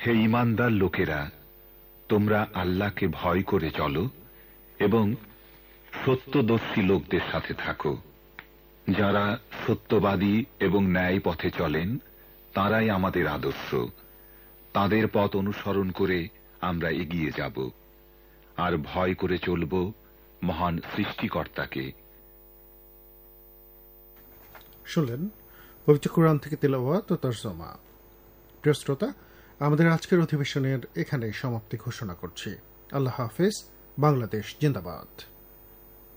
হে ঈমানদার লোকেরা, তোমরা আল্লাহকে ভয় করে চলো এবং সত্যদর্শী লোকদের সাথে থাকো। যারা সত্যবাদী এবং ন্যায় পথে চলেন তারাই আমাদের আদর্শ। তাদের পথ অনুসরণ করে আমরা এগিয়ে যাব আর ভয় করে চলব মহান সৃষ্টিকর্তাকে। শুনলেন পবিত্র কুরআন থেকে তিলাওয়াত ও তরজমা। প্রিয় শ্রোতা, আমাদের আজকের অধিবেশনের এখানে সমাপ্তি ঘোষণা করছি। আল্লাহ হাফেজ। বাংলাদেশ জিন্দাবাদ।